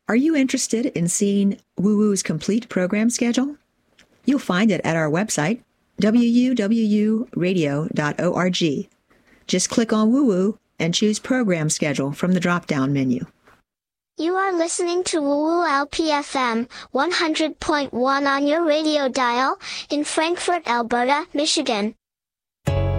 Are you interested in seeing Woo Woo's complete program schedule? You'll find it at our website, wuwuradio.org. Just click on Woo Woo and choose Program Schedule from the drop-down menu. You are listening to Woo Woo LPFM 100.1 on your radio dial in Frankfort, Alberta, Michigan.